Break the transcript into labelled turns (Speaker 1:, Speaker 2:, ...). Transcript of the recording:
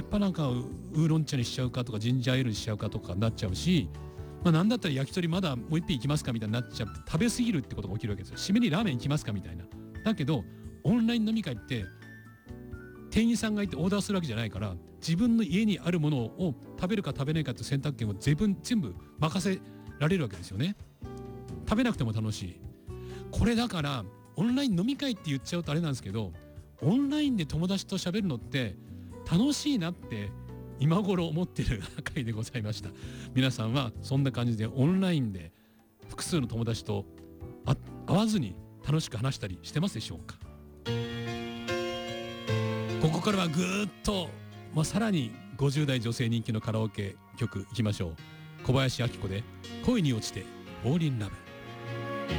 Speaker 1: ぱなんかウーロン茶にしちゃうかとかジンジャーエールにしちゃうかとかなっちゃうし、なんだったら焼き鳥まだもう一品いきますかみたいになっちゃって、食べ過ぎるってことが起きるわけですよ。締めにラーメンいきますかみたいな。だけどオンライン飲み会って店員さんがいてオーダーするわけじゃないから、自分の家にあるものを食べるか食べないかって選択権を全部任せられるわけですよね。食べなくても楽しい。これだからオンライン飲み会って言っちゃうとあれなんですけど、オンラインで友達と喋るのって楽しいなって今頃思ってる回でございました。皆さんはそんな感じでオンラインで複数の友達と会わずに楽しく話したりしてますでしょうか。ここからはぐーっと、さらに50代女性人気のカラオケ曲いきましょう。小林明子で恋に落ちてオーリンラブ。